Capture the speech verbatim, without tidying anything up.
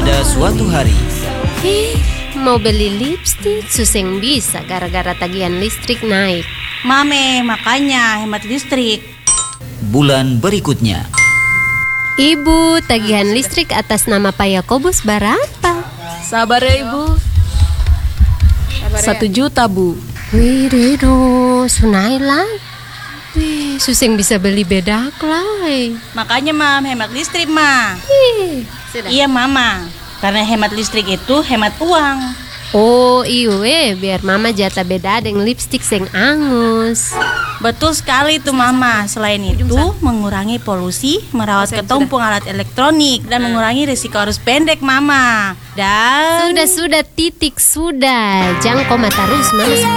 Pada suatu hari, Eh, mau beli lipstik suseng bisa gara-gara tagihan listrik naik. Mame, makanya hemat listrik. bulan berikutnya, Ibu, tagihan listrik atas nama Pak Yakobus berapa? Sabar ya ibu. Satu juta bu. Wih, Rido, sunailah. Wih, suseng bisa beli bedak lah. Makanya mam, hemat listrik ma. Ih, Iya mama, karena hemat listrik itu hemat uang. Oh iyo eh, biar mama jatah beda dengan lipstik sing angus. Betul sekali tuh mama. Selain itu mengurangi polusi, merawat ketumpung alat elektronik, dan mengurangi risiko arus pendek mama. Dan Sudah-sudah titik sudah. Jangan koma terus mama.